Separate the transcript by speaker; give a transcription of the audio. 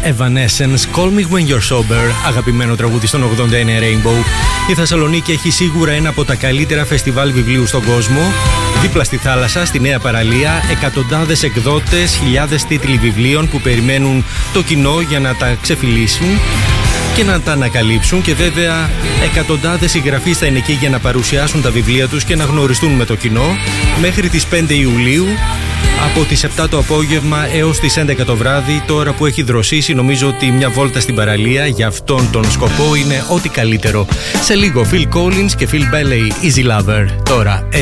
Speaker 1: Evanescence, Call Me When You're Sober, αγαπημένο τραγούδι στον 89 Rainbow. Η Θεσσαλονίκη έχει σίγουρα ένα από τα καλύτερα φεστιβάλ βιβλίου στον κόσμο. Δίπλα στη θάλασσα, στη Νέα Παραλία, εκατοντάδες εκδότες, χιλιάδες τίτλοι βιβλίων που περιμένουν το κοινό για να τα ξεφυλίσουν και να τα ανακαλύψουν, και βέβαια εκατοντάδες συγγραφείς θα είναι εκεί για να παρουσιάσουν τα βιβλία τους και να γνωριστούν με το κοινό μέχρι τις 5 Ιουλίου από τις 7 το απόγευμα έως τις 11 το βράδυ. Τώρα που έχει δροσίσει, νομίζω ότι μια βόλτα στην παραλία για αυτόν τον σκοπό είναι ό,τι καλύτερο. Σε λίγο Phil Collins και Phil Bailey, Easy Lover. Τώρα